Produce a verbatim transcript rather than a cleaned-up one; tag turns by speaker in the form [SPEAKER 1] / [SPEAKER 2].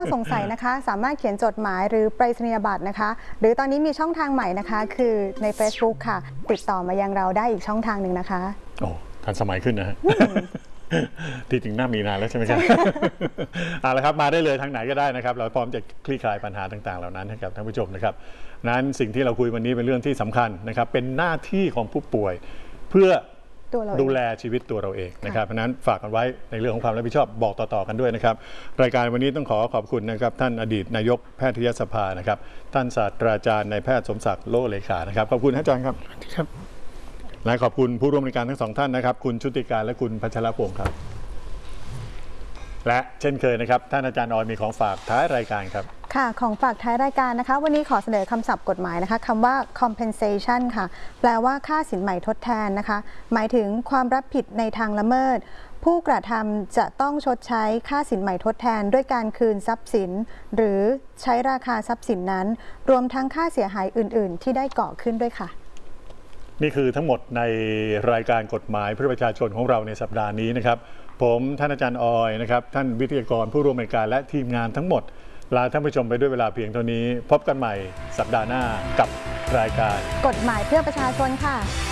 [SPEAKER 1] สงสัยนะคะสามารถเขียนจดหมายหรือไปรษณียบัตรนะคะหรือตอนนี้มีช่องทางใหม่นะคะคือใน Facebook ค่ะติดต่อมายังเราได้อีกช่องทางหนึ่งนะคะ
[SPEAKER 2] โอ้ทันสมัยขึ้นนะฮะที่จริงน่ามีนานแล้วใช่ไหมครับเอาละครับมาได้เลยทางไหนก็ได้นะครับเราพร้อมจะคลี่คลายปัญหาต่างๆเหล่านั้นให้กับท่านผู้ชมนะครับนั้นสิ่งที่เราคุยวันนี้เป็นเรื่องที่สำคัญนะครับเป็นหน้าที่ของผู้ป่วยเพื่อดูแลชีวิตตัวเราเองนะครับเพราะนั้นฝากกันไว้ในเรื่องของความรับผิดชอบบอกต่อๆกันด้วยนะครับรายการวันนี้ต้องขอขอบคุณนะครับท่านอดีตนายกแพทยสภานะครับท่านศาสตราจารย์นายแพทย์สมศักดิ์โลเลขานะครับขอบคุณอาจารย์ครับครับและขอบคุณผู้ร่วมรายการทั้งสองท่านนะครับคุณชุติการและคุณพัชรพงศ์ครับและเช่นเคยนะครับท่านอาจารย์ออยมีของฝากท้ายรายการครับ
[SPEAKER 1] ค่ะของฝากท้ายรายการนะคะวันนี้ขอเสนอคำศัพท์กฎหมายนะคะคำว่า compensation ค่ะแปลว่าค่าสินใหม่ทดแทนนะคะหมายถึงความรับผิดในทางละเมิดผู้กระทำจะต้องชดใช้ค่าสินใหม่ทดแทนด้วยการคืนทรัพย์สินหรือใช้ราคาทรัพย์สินนั้นรวมทั้งค่าเสียหายอื่นๆที่ได้ก่อขึ้นด้วยค่ะ
[SPEAKER 2] นี่คือทั้งหมดในรายการกฎหมายเพื่อประชาชนของเราในสัปดาห์นี้นะครับผมท่านอาจารย์ออยนะครับท่านวิทยากรผู้ร่วมรายการและทีมงานทั้งหมดลาท่านผู้ชมไปด้วยเวลาเพียงเท่านี้พบกันใหม่สัปดาห์หน้ากับรายการ
[SPEAKER 1] กฎหมายเพื่อประชาชนค่ะ